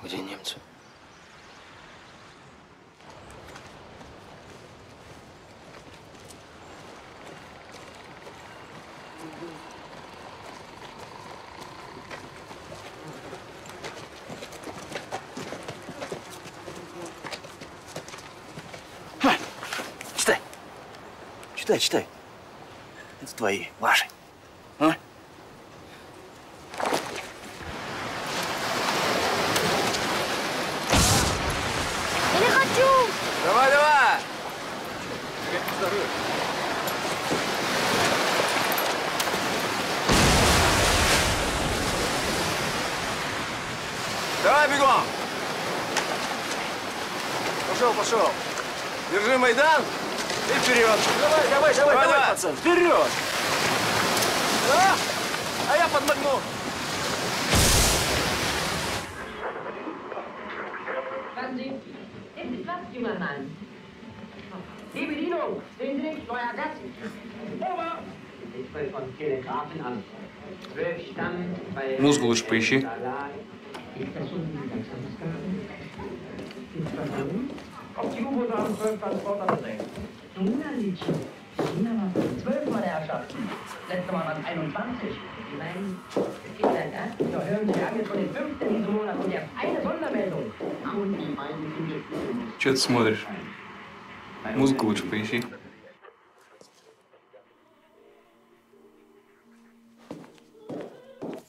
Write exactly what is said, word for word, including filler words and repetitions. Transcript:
Где немцы? Читай. Читай, читай. Это твои, ваши. А? Я не хочу! Давай, давай! Давай бегом! Пошел, пошел. Держи Майдан и вперед. Давай, давай, давай, давай, давай, пацан, вперед! А, а я подмогну. Hören Sie, nehmen Sie Platz, junger Mann. Die Bedienung, sehen Sie nicht, neuer Gast. Ober! Ich spreche von Telegrafen an. Zwölf Stamm bei... Музыку лучше поищи. Auf die U-Boote haben zwölf Transporter gedrängt. Wunderliedchen. Wunderbar. Zwölf, meine Herrschaften. Letztes Mal waren es einundzwanzig. Sie meinen, es geht dann, ja? So, hören Sie, wir haben jetzt von den fünften in diesem Monat und erst eine Sondermeldung. Че ты смотришь? Музыку лучше поищи.